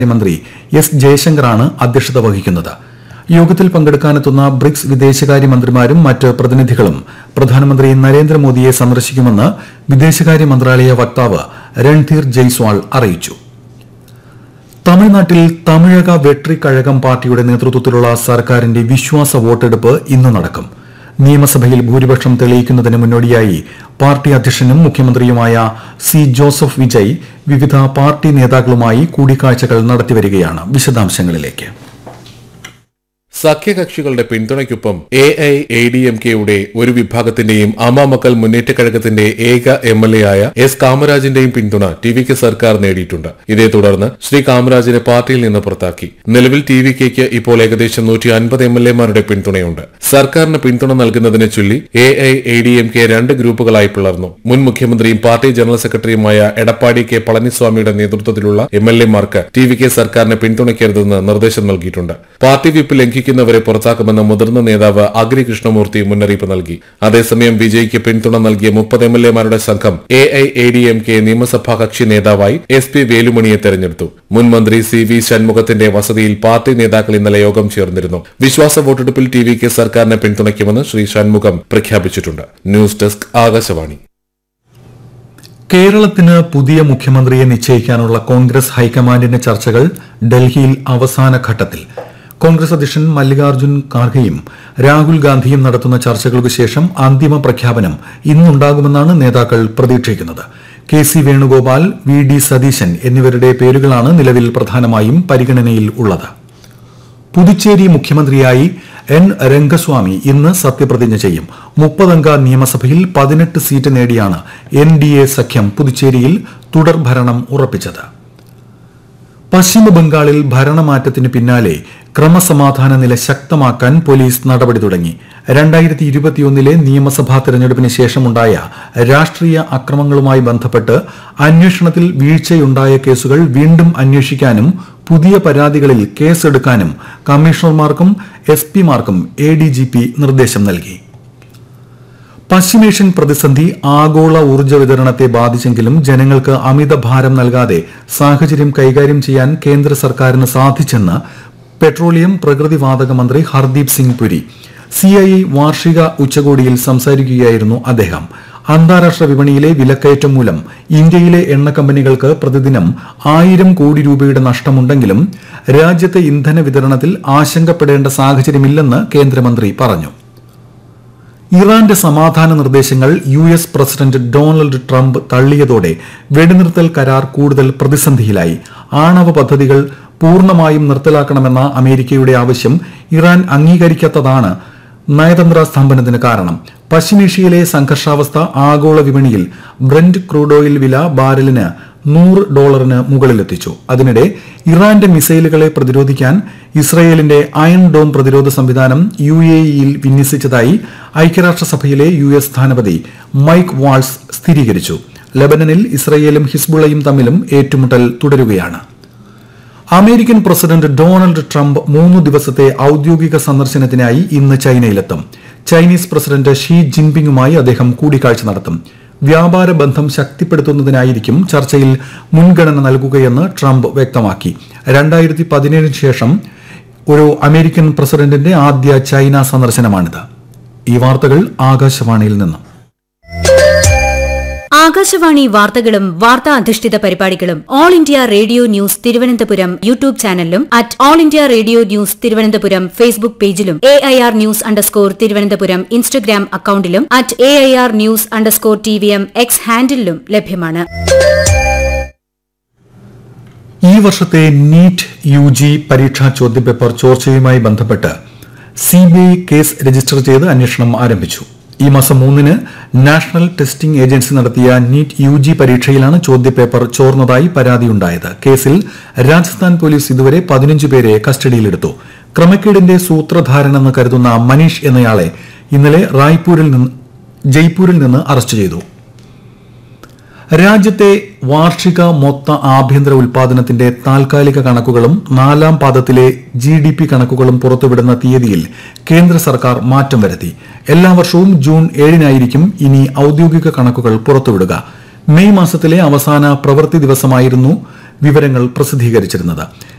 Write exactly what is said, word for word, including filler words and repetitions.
മന്ത്രി എസ് ജയശങ്കറാണ് അധ്യക്ഷത വഹിക്കുന്നത്. യോഗത്തിൽ പങ്കെടുക്കാനെത്തുന്ന ബ്രിക്സ് വിദേശകാര്യമന്ത്രിമാരും മറ്റ് പ്രതിനിധികളും പ്രധാനമന്ത്രി നരേന്ദ്രമോദിയെ സന്ദർശിക്കുമെന്ന് വിദേശകാര്യ മന്ത്രാലയ വക്താവ് രൺധീർ ജയ്സ്വാൾ അറിയിച്ചു. തമിഴ്നാട്ടിൽ തമിഴക വെട്രിക്കഴകം പാർട്ടിയുടെ നേതൃത്വത്തിലുള്ള സർക്കാരിന്റെ വിശ്വാസ വോട്ടെടുപ്പ് ഇന്ന് നടക്കും. നിയമസഭയിൽ ഭൂരിപക്ഷം തെളിയിക്കുന്നതിന് മുന്നോടിയായി പാർട്ടി അധ്യക്ഷനും മുഖ്യമന്ത്രിയുമായ സി ജോസഫ് വിജയ് വിവിധ പാർട്ടി നേതാക്കളുമായി കൂടിക്കാഴ്ചകൾ നടത്തിവരികയാണ്. വിശദാംശങ്ങളിലേക്ക്. സഖ്യകക്ഷികളുടെ പിന്തുണയ്ക്കൊപ്പം A I A D M കെയുടെ ഒരു വിഭാഗത്തിന്റെയും അമ്മാമക്കൾ മുന്നേറ്റക്കഴകത്തിന്റെ ഏക എം എൽ എ ആയ എസ് കാമരാജിന്റെയും പിന്തുണ ടി വി കെ സർക്കാർ നേടിയിട്ടുണ്ട്. ഇതേ തുടർന്ന് ശ്രീ കാമരാജിനെ പാർട്ടിയിൽ നിന്ന് പുറത്താക്കി. നിലവിൽ ടി വി കെക്ക് ഇപ്പോൾ ഏകദേശം നൂറ്റി അൻപത് എം എൽ എമാരുടെ പിന്തുണയുണ്ട്. സർക്കാരിന് പിന്തുണ നൽകുന്നതിനെ ചൊല്ലി A I A D M K രണ്ട് ഗ്രൂപ്പുകളായി പിളർന്നു. മുൻ മുഖ്യമന്ത്രിയും പാർട്ടി ജനറൽ സെക്രട്ടറിയുമായ എടപ്പാടി കെ പളനിസ്വാമിയുടെ നേതൃത്വത്തിലുള്ള M L എമാർക്ക് T V K സർക്കാരിനെ പിന്തുണയ്ക്കരുതെന്ന് നിർദ്ദേശം നൽകിയിട്ടുണ്ട്. പാർട്ടി വിപ്പ് ലംഘിക്കുന്ന വരെ പുറത്താക്കുമെന്ന് മുതിർന്ന നേതാവ് അഗ്രി കൃഷ്ണമൂർത്തി മുന്നറിയിപ്പ് നൽകി. അതേസമയം വിജയ്ക്ക് പിന്തുണ നൽകിയ മുപ്പത് എം എൽ എമാരുടെ സംഘം A I A D M K നിയമസഭാ കക്ഷി നേതാവായി എസ് പി വേലുമണിയെ തെരഞ്ഞെടുത്തു. മുൻ മന്ത്രി സി വി ഷൺമുഖത്തിന്റെ വസതിയിൽ പാർട്ടി നേതാക്കൾ ഇന്നലെ യോഗം ചേർന്നിരുന്നു. വിശ്വാസ വോട്ടെടുപ്പിൽ ടി വി കെ സർക്കാരിനെ പിന്തുണയ്ക്കുമെന്ന് ശ്രീ ഷൺമുഖം പ്രഖ്യാപിച്ചിട്ടുണ്ട്. News desk Akashvani. കേരളത്തിന് പുതിയ മുഖ്യമന്ത്രിയെ നിശ്ചയിക്കാനുള്ള കോൺഗ്രസ് ഹൈക്കമാൻഡിന്റെ ചർച്ചകൾ ഡൽഹിയിൽ അവസാന ഘട്ടത്തിൽ. കോൺഗ്രസ് അധ്യക്ഷൻ മല്ലികാർജ്ജുൻ ഖാർഗെയും രാഹുൽ ഗാന്ധിയും നടത്തുന്ന ചർച്ചകൾക്ക് ശേഷം അന്തിമ പ്രഖ്യാപനം ഇന്നുണ്ടാകുമെന്നാണ് നേതാക്കൾ പ്രതീക്ഷിക്കുന്നത്. K C Venugopal, V D Satheesan എന്നിവരുടെ പേരുകളാണ് നിലവിൽ പ്രധാനമായും പരിഗണനയിൽ ഉള്ളത്. പുതുച്ചേരി മുഖ്യമന്ത്രിയായി എൻ രംഗസ്വാമി ഇന്ന് സത്യപ്രതിജ്ഞ ചെയ്യും. മുപ്പതംഗ നിയമസഭയിൽ പതിനെട്ട് സീറ്റ് നേടിയാണ് എൻ ഡി എ സഖ്യം പുതുച്ചേരിയിൽ തുടർഭരണം ഉറപ്പിച്ചത്. പശ്ചിമബംഗാളിൽ ഭരണമാറ്റത്തിന് പിന്നാലെ ക്രമസമാധാന നില ശക്തമാക്കാൻ പോലീസ് നടപടി തുടങ്ങി. രണ്ടായിരത്തി ഇരുപത്തിയൊന്നിലെ നിയമസഭാ തെരഞ്ഞെടുപ്പിന് ശേഷമുണ്ടായ രാഷ്ട്രീയ അക്രമങ്ങളുമായി ബന്ധപ്പെട്ട് അന്വേഷണത്തിൽ വീഴ്ചയുണ്ടായ കേസുകൾ വീണ്ടും അന്വേഷിക്കാനും പുതിയ പരാതികളിൽ കേസെടുക്കാനും കമ്മീഷണർമാർക്കും S പിമാർക്കും A D G P നിർദ്ദേശം നൽകി. പശ്ചിമേഷ്യൻ പ്രതിസന്ധി ആഗോള ഊർജ്ജ വിതരണത്തെ ബാധിച്ചെങ്കിലും ജനങ്ങൾക്ക് അമിത ഭാരം നൽകാതെ സാഹചര്യം കൈകാര്യം ചെയ്യാൻ കേന്ദ്ര സർക്കാരിന് സാധിച്ചെന്ന് പെട്രോളിയം പ്രകൃതിവാതക മന്ത്രി Hardeep Singh Puri. C I I വാർഷിക ഉച്ചകോടിയിൽ സംസാരിക്കുകയായിരുന്നു അദ്ദേഹം. അന്താരാഷ്ട്ര വിപണിയിലെ വിലക്കയറ്റം മൂലം ഇന്ത്യയിലെ എണ്ണ കമ്പനികൾക്ക് പ്രതിദിനം ആയിരം കോടി രൂപയുടെ നഷ്ടമുണ്ടെങ്കിലും രാജ്യത്തെ ഇന്ധന വിതരണത്തിൽ ആശങ്കപ്പെടേണ്ട സാഹചര്യമില്ലെന്ന് കേന്ദ്രമന്ത്രി പറഞ്ഞു. ഇറാന്റെ സമാധാന നിർദ്ദേശങ്ങൾ U S president Donald Trump തള്ളിയതോടെ വെടിനിർത്തൽ കരാർ കൂടുതൽ പ്രതിസന്ധിയിലായി. ആണവ പദ്ധതികൾ പൂർണ്ണമായും നിർത്തലാക്കണമെന്ന അമേരിക്കയുടെ ആവശ്യം ഇറാൻ അംഗീകരിക്കാത്തതാണ് നയതന്ത്ര സ്തംഭനത്തിന് കാരണം. പശ്ചിമേഷ്യയിലെ സംഘർഷാവസ്ഥ ആഗോള വിപണിയിൽ ബ്രന്റ് ക്രൂഡ് ഓയിൽ വില ബാരലിന് നൂറ് ഡോളറിന് മുകളിലെത്തിച്ചു. അതിനിടെ ഇറാന്റെ മിസൈലുകളെ പ്രതിരോധിക്കാൻ ഇസ്രയേലിന്റെ അയൺ ഡോം പ്രതിരോധ സംവിധാനം യു എ ഇയിൽ വിന്യസിച്ചതായി ഐക്യരാഷ്ട്രസഭയിലെ യു എസ് സ്ഥാനപതി മൈക്ക് വാൾസ് സ്ഥിരീകരിച്ചു. ലബനനിൽ ഇസ്രയേലും ഹിസ്ബുള്ളയും തമ്മിലും ഏറ്റുമുട്ടൽ തുടരുകയാണ്. അമേരിക്കൻ പ്രസിഡന്റ് ഡൊണാൾഡ് ട്രംപ് മൂന്നു ദിവസത്തെ ഔദ്യോഗിക സന്ദർശനത്തിനായി ഇന്ന് ചൈനയിലെത്തും. ചൈനീസ് പ്രസിഡന്റ് ഷീ ജിൻപിങ്ങുമായി അദ്ദേഹം കൂടിക്കാഴ്ച നടത്തും. വ്യാപാര ബന്ധം ശക്തിപ്പെടുത്തുന്നതിനായിരിക്കും ചർച്ചയിൽ മുൻഗണന നൽകുകയെന്ന് ട്രംപ് വ്യക്തമാക്കി. രണ്ടായിരത്തി പതിനേഴിന് ശേഷം ഒരു അമേരിക്കൻ പ്രസിഡന്റിന്റെ ആദ്യ ചൈന സന്ദർശനമാണിത്. ഈ വാർത്തകൾ ആകാശവാണിയിൽ നിന്ന്. ആകാശവാണി വാർത്തകളും വാർത്താ അധിഷ്ഠിത പരിപാടികളും all India radio news Thiruvananthapuram YouTube ചാനലിലും at all India radio news Thiruvananthapuram Facebook പേജിലും A I R news underscore Thiruvananthapuram Instagram അക്കൌണ്ടിലും at A I R news underscore T V M X ഹാൻഡിലും ലഭ്യമാണ്. ഈ വർഷത്തെ നീറ്റ് യു ജി പരീക്ഷാ ചോദ്യപേപ്പർ ചോർച്ചയുമായി ബന്ധപ്പെട്ട് C B I case register ചെയ്ത് അന്വേഷണം ആരംഭിച്ചു. ഈ മാസം മൂന്നിന് നാഷണൽ ടെസ്റ്റിംഗ് ഏജൻസി നടത്തിയ നീറ്റ് യു ജി പരീക്ഷയിലാണ് ചോദ്യപേപ്പർ ചോർന്നതായി പരാതിയുണ്ടായത്. കേസിൽ രാജസ്ഥാൻ പോലീസ് ഇതുവരെ പതിനഞ്ച് പേരെ കസ്റ്റഡിയിലെടുത്തു. ക്രമക്കേടിന്റെ സൂത്രധാരനെന്ന് കരുതുന്ന മനീഷ് എന്നയാളെ ഇന്നലെ റായ്പൂരിൽ നിന്ന് ജയ്പൂരിൽ നിന്ന് അറസ്റ്റ് ചെയ്തു. രാജ്യത്തെ വാർഷിക മൊത്ത ആഭ്യന്തര ഉൽപാദനത്തിന്റെ താൽക്കാലിക കണക്കുകളും നാലാം പാദത്തിലെ ജി ഡി പി കണക്കുകളും പുറത്തുവിടുന്ന തീയതിയിൽ കേന്ദ്ര സർക്കാർ മാറ്റം വരുത്തി. എല്ലാ വർഷവും ജൂൺ ഏഴിനായിരിക്കും ഇനി ഔദ്യോഗിക കണക്കുകൾ പുറത്തുവിടുക. മെയ് മാസത്തിലെ അവസാന പ്രവൃത്തി ദിവസമായിരുന്നു വിവരങ്ങൾ പ്രസിദ്ധീകരിച്ചിരുന്നത്.